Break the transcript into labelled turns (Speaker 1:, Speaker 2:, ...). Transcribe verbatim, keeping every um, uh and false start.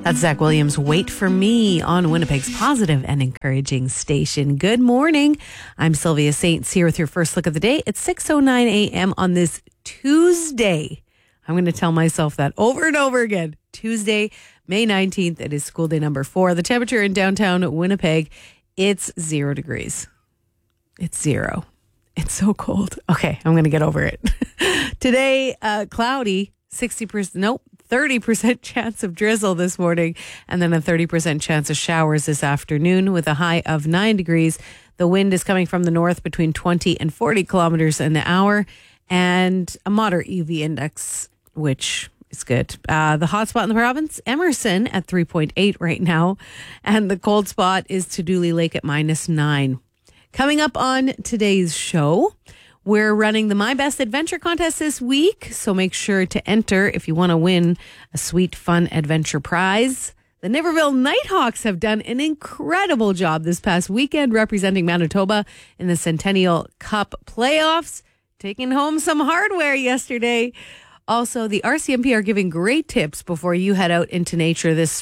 Speaker 1: That's Zach Williams, Wait for Me on Winnipeg's positive and encouraging station. Good morning. I'm Sylvia Saints here with your first look of the day. It's six oh nine a.m. on this Tuesday. I'm going to tell myself that over and over again. Tuesday, May nineteenth. It is school day number four. The temperature in downtown Winnipeg, it's zero degrees. It's zero. It's so cold. Okay, I'm going to get over it. Today, uh, cloudy, sixty percent, nope, thirty percent chance of drizzle this morning, and then a thirty percent chance of showers this afternoon with a high of nine degrees. The wind is coming from the north between twenty and forty kilometers an hour, and a moderate U V index, which is good. Uh, the hot spot in the province, Emerson at three point eight right now, and the cold spot is Tuduli Lake at minus nine. Coming up on today's show, we're running the My Best Adventure contest this week, so make sure to enter if you want to win a sweet, fun adventure prize. The Niverville Nighthawks have done an incredible job this past weekend representing Manitoba in the Centennial Cup playoffs, taking home some hardware yesterday. Also, the R C M P are giving great tips before you head out into nature this